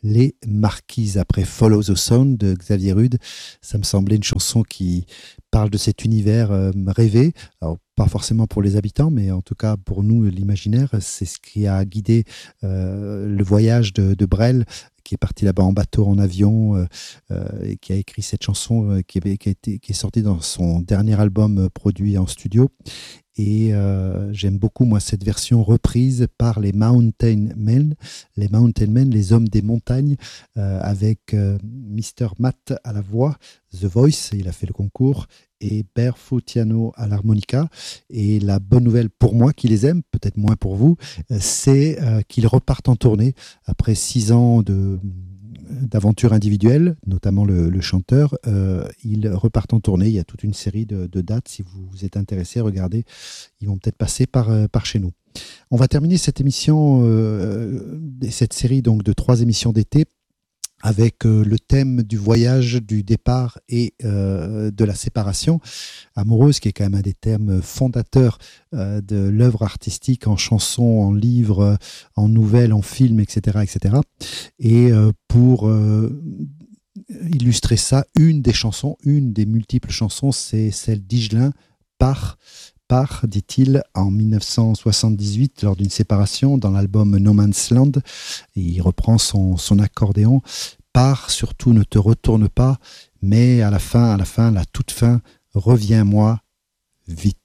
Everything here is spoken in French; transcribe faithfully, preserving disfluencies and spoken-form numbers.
Les Marquises, après Follow the Sound de Xavier Rude. Ça me semblait une chanson qui parle de cet univers euh, rêvé. Alors, pas forcément pour les habitants, mais en tout cas pour nous, l'imaginaire. C'est ce qui a guidé euh, le voyage de, de Brel, qui est parti là-bas en bateau, en avion, euh, euh, et qui a écrit cette chanson euh, qui, avait, qui, a été, qui est sortie dans son dernier album euh, produit en studio. Et euh, j'aime beaucoup, moi, cette version reprise par les Mountain Men, les Mountain Men, les hommes des montagnes, euh, avec euh, mister Matt à la voix, The Voice, il a fait le concours, et Barefootiano à l'harmonica. Et la bonne nouvelle pour moi qui les aime, peut-être moins pour vous, euh, c'est euh, qu'ils repartent en tournée après six ans de d'aventure individuelle, notamment le, le chanteur. Euh, ils repartent en tournée. Il y a toute une série de, de dates. Si vous vous êtes intéressé, regardez, ils vont peut-être passer par, euh, par chez nous. On va terminer cette émission, euh, cette série donc de trois émissions d'été, avec euh, le thème du voyage, du départ et euh, de la séparation amoureuse, qui est quand même un des thèmes fondateurs euh, de l'œuvre artistique en chansons, en livres, en nouvelles, en films, et cetera, et cetera. Et euh, pour euh, illustrer ça, une des chansons, une des multiples chansons, c'est celle d'Higelin, Par, Par, dit-il, en dix-neuf cent soixante-dix-huit, lors d'une séparation, dans l'album No Man's Land. Et il reprend son, son accordéon. Pars, surtout ne te retourne pas, mais à la fin, à la fin, la toute fin, reviens-moi vite.